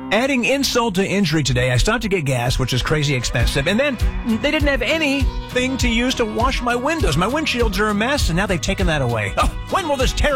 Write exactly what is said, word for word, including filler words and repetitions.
Adding insult to injury today, I stopped to get gas, which is crazy expensive, and then they didn't have anything to use to wash my windows. My windshields are a mess, and now they've taken that away. Oh, when will this terrible